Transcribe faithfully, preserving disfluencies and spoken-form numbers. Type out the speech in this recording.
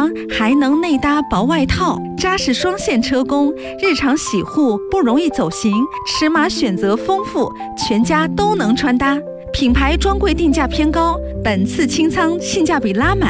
装还能内搭薄外套，扎实双线车工，日常洗护不容易走形，尺码选择丰富，全家都能穿搭。品牌专柜定价偏高，本次清仓性价比拉满。